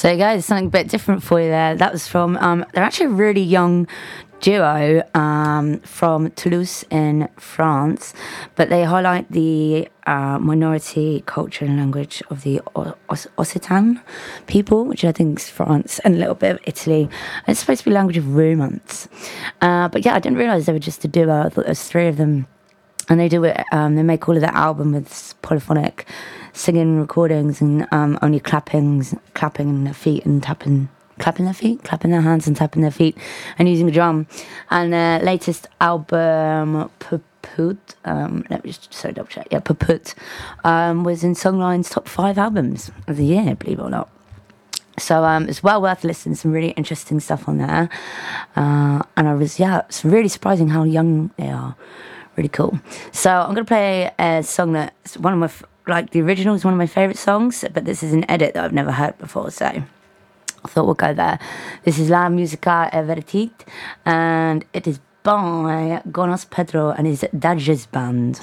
So you guys, something a bit different for you there. That was from, they're actually a really young duo from Toulouse in France, but they highlight the minority culture and language of the Occitan people, which I think is France and a little bit of Italy. And it's supposed to be language of romance. But yeah, I didn't realise they were just a duo. I thought there was three of them. And they do it, they make all of their album with polyphonic singing recordings and only clapping their feet and clapping their hands and tapping their feet and using a drum. And their latest album, Puput, let me just double check. Yeah, Puput, was in Songline's top 5 albums of the year, believe it or not. So it's well worth listening. Some really interesting stuff on there. And it's really surprising how young they are. Really cool. So I'm going to play a song that's one of the original is one of my favourite songs, but this is an edit that I've never heard before, so I thought we'll go there. This is La Musica Evertit, and it is by Gonos Pedro and his Dages Band.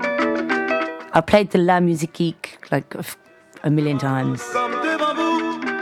I played the La Musique like a million times.